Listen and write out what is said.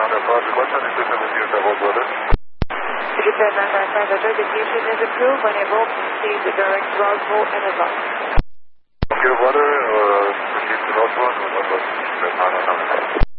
Japan 995, the ignition is approved. Unable to proceed with direct Roswell and advance.